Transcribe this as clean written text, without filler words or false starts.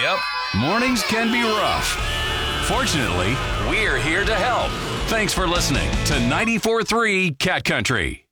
Yep, mornings can be rough. Fortunately, we're here to help. Thanks for listening to 94.3 Cat Country.